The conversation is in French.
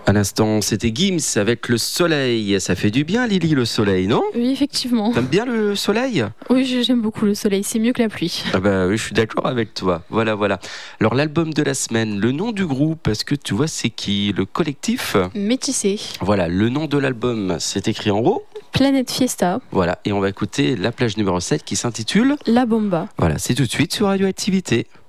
À l'instant, c'était Gims avec le soleil. Ça fait du bien, Lily, le soleil, non ? Oui, effectivement. T'aimes bien le soleil ? Oui, j'aime beaucoup le soleil, c'est mieux que la pluie. Ah bah oui, je suis d'accord avec toi. Voilà. Alors l'album de la semaine, le nom du groupe, est-ce que tu vois c'est qui ? Le collectif ? Métissé. Voilà, le nom de l'album, c'est écrit en haut. Planète Fiesta. Voilà, et on va écouter la plage numéro 7 qui s'intitule La Bomba. Voilà, c'est tout de suite sur Radioactivité.